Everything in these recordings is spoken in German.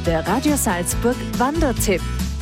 der Radio Salzburg Wandertipp.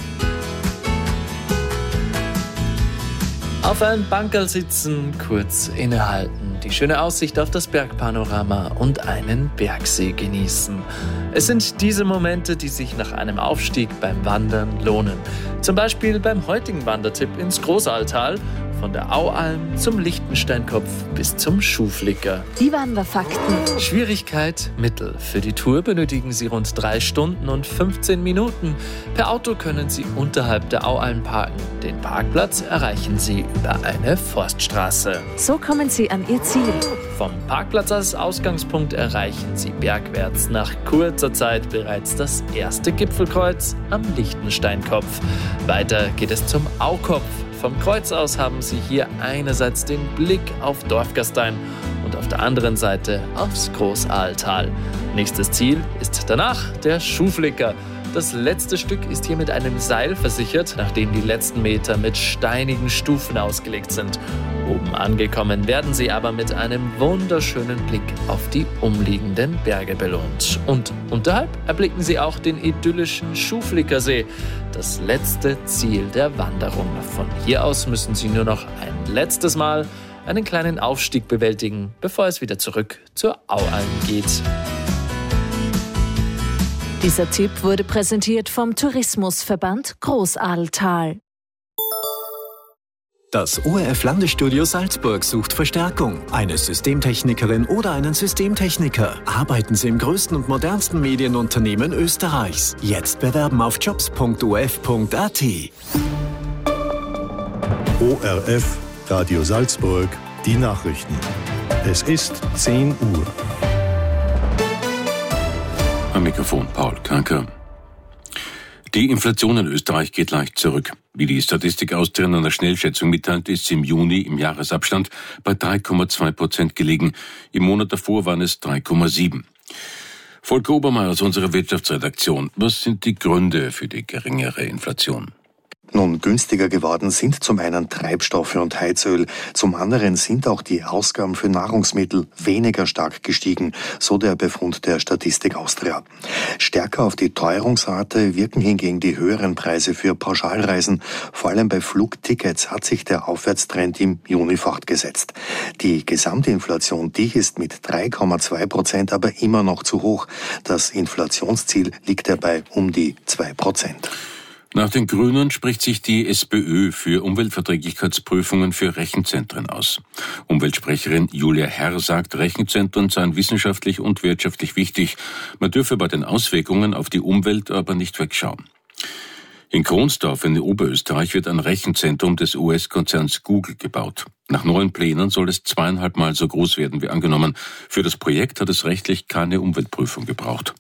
Auf einem Bankerl sitzen, kurz innehalten, die schöne Aussicht auf das Bergpanorama und einen Bergsee genießen. Es sind diese Momente, die sich nach einem Aufstieg beim Wandern lohnen. Zum Beispiel beim heutigen Wandertipp ins Großaaltal, von der Aualm zum Lichtensteinkopf bis zum Schuhflicker. Die Wanderfakten. Schwierigkeit mittel. Für die Tour benötigen Sie rund 3 Stunden und 15 Minuten. Per Auto können Sie unterhalb der Aualm parken. Den Parkplatz erreichen Sie über eine Forststraße. So kommen Sie an Ihr Ziel. Vom Parkplatz als Ausgangspunkt erreichen Sie bergwärts nach kurzer Zeit bereits das erste Gipfelkreuz am Lichtensteinkopf. Weiter geht es zum Aukopf. Vom Kreuz aus haben Sie hier einerseits den Blick auf Dorfgastein und auf der anderen Seite aufs Großaaltal. Nächstes Ziel ist danach der Schuhflicker. Das letzte Stück ist hier mit einem Seil versichert, nachdem die letzten Meter mit steinigen Stufen ausgelegt sind. Oben angekommen werden Sie aber mit einem wunderschönen Blick auf die umliegenden Berge belohnt. Und unterhalb erblicken Sie auch den idyllischen Schuhflickersee, das letzte Ziel der Wanderung. Von hier aus müssen Sie nur noch ein letztes Mal einen kleinen Aufstieg bewältigen, bevor es wieder zurück zur Aualm geht. Dieser Tipp wurde präsentiert vom Tourismusverband Großaaltal. Das ORF-Landesstudio Salzburg sucht Verstärkung. Eine Systemtechnikerin oder einen Systemtechniker. Arbeiten Sie im größten und modernsten Medienunternehmen Österreichs. Jetzt bewerben auf jobs.orf.at. ORF Radio Salzburg, die Nachrichten. Es ist 10 Uhr. Am Mikrofon Paul Kranker. Die Inflation in Österreich geht leicht zurück. Wie die Statistik Austria in einer Schnellschätzung mitteilt, ist sie im Juni im Jahresabstand bei 3,2% gelegen. Im Monat davor waren es 3,7%. Volker Obermeier aus unserer Wirtschaftsredaktion. Was sind die Gründe für die geringere Inflation? Nun, günstiger geworden sind zum einen Treibstoffe und Heizöl, zum anderen sind auch die Ausgaben für Nahrungsmittel weniger stark gestiegen, so der Befund der Statistik Austria. Stärker auf die Teuerungsrate wirken hingegen die höheren Preise für Pauschalreisen. Vor allem bei Flugtickets hat sich der Aufwärtstrend im Juni fortgesetzt. Die Gesamtinflation, die ist mit 3,2% aber immer noch zu hoch. Das Inflationsziel liegt dabei um die 2%. Nach den Grünen spricht sich die SPÖ für Umweltverträglichkeitsprüfungen für Rechenzentren aus. Umweltsprecherin Julia Herr sagt, Rechenzentren seien wissenschaftlich und wirtschaftlich wichtig. Man dürfe bei den Auswirkungen auf die Umwelt aber nicht wegschauen. In Kronsdorf in Oberösterreich wird ein Rechenzentrum des US-Konzerns Google gebaut. Nach neuen Plänen soll es 2,5 Mal so groß werden wie angenommen. Für das Projekt hat es rechtlich keine Umweltprüfung gebraucht.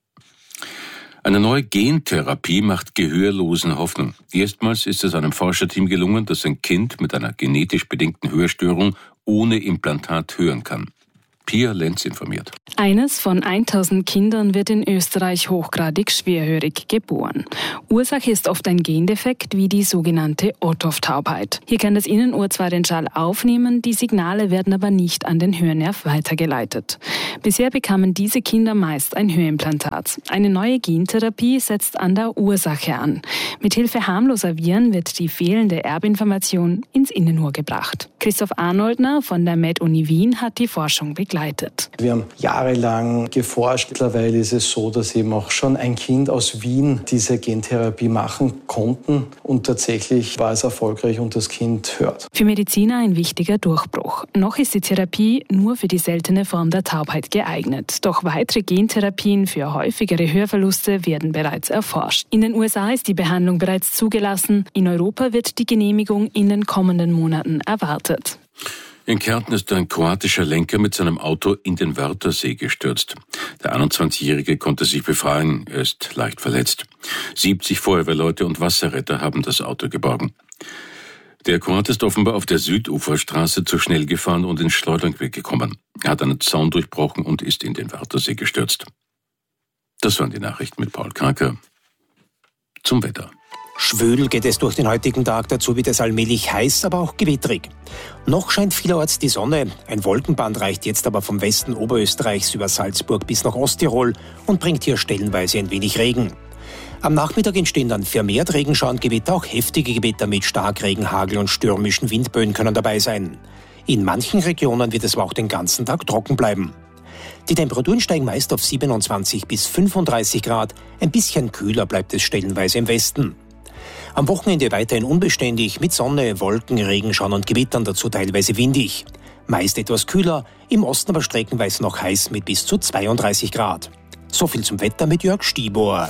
Eine neue Gentherapie macht Gehörlosen Hoffnung. Erstmals ist es einem Forscherteam gelungen, dass ein Kind mit einer genetisch bedingten Hörstörung ohne Implantat hören kann. Pia Lenz informiert. Eines von 1000 Kindern wird in Österreich hochgradig schwerhörig geboren. Ursache ist oft ein Gendefekt wie die sogenannte Ottof-Taubheit. Hier kann das Innenohr zwar den Schall aufnehmen, die Signale werden aber nicht an den Hörnerv weitergeleitet. Bisher bekamen diese Kinder meist ein Hörimplantat. Eine neue Gentherapie setzt an der Ursache an. Mithilfe harmloser Viren wird die fehlende Erbinformation ins Innenohr gebracht. Christoph Arnoldner von der Med-Uni Wien hat die Forschung begleitet. Wir haben jahrelang geforscht. Mittlerweile ist es so, dass eben auch schon ein Kind aus Wien diese Gentherapie machen konnten. Und tatsächlich war es erfolgreich und das Kind hört. Für Mediziner ein wichtiger Durchbruch. Noch ist die Therapie nur für die seltene Form der Taubheit geeignet. Doch weitere Gentherapien für häufigere Hörverluste werden bereits erforscht. In den USA ist die Behandlung bereits zugelassen. In Europa wird die Genehmigung in den kommenden Monaten erwartet. In Kärnten ist ein kroatischer Lenker mit seinem Auto in den Wörthersee gestürzt. Der 21-Jährige konnte sich befreien, er ist leicht verletzt. 70 Feuerwehrleute und Wasserretter haben das Auto geborgen. Der Kroat ist offenbar auf der Süduferstraße zu schnell gefahren und ins Schleudernqueck gekommen. Er hat einen Zaun durchbrochen und ist in den Wörthersee gestürzt. Das waren die Nachrichten mit Paul Kranker. Zum Wetter. Schwül geht es durch den heutigen Tag, dazu wird es allmählich heiß, aber auch gewittrig. Noch scheint vielerorts die Sonne. Ein Wolkenband reicht jetzt aber vom Westen Oberösterreichs über Salzburg bis nach Osttirol und bringt hier stellenweise ein wenig Regen. Am Nachmittag entstehen dann vermehrt Regenschauer und Gewitter, auch heftige Gewitter mit Starkregen, Hagel und stürmischen Windböen können dabei sein. In manchen Regionen wird es aber auch den ganzen Tag trocken bleiben. Die Temperaturen steigen meist auf 27 bis 35 Grad, ein bisschen kühler bleibt es stellenweise im Westen. Am Wochenende weiterhin unbeständig, mit Sonne, Wolken, Regenschauern und Gewittern, dazu teilweise windig. Meist etwas kühler, im Osten aber streckenweise noch heiß mit bis zu 32 Grad. So viel zum Wetter mit Jörg Stibor.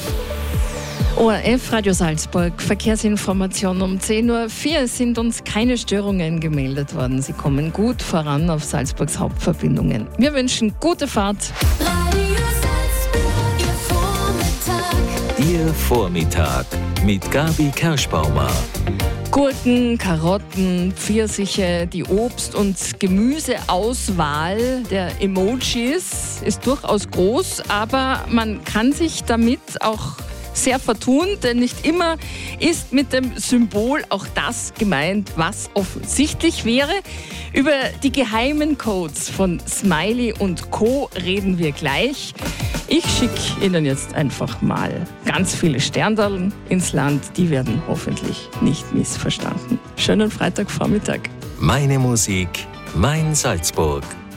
ORF Radio Salzburg, Verkehrsinformation um 10:04 Uhr sind uns keine Störungen gemeldet worden. Sie kommen gut voran auf Salzburgs Hauptverbindungen. Wir wünschen gute Fahrt. Radio Salzburg, Ihr Vormittag mit Gabi Kerschbaumer. Gurken, Karotten, Pfirsiche, die Obst- und Gemüseauswahl der Emojis ist durchaus groß, aber man kann sich damit auch sehr vertun, denn nicht immer ist mit dem Symbol auch das gemeint, was offensichtlich wäre. Über die geheimen Codes von Smiley und Co. reden wir gleich. Ich schicke Ihnen jetzt einfach mal ganz viele Sterndallen ins Land. Die werden hoffentlich nicht missverstanden. Schönen Freitagvormittag. Meine Musik, mein Salzburg.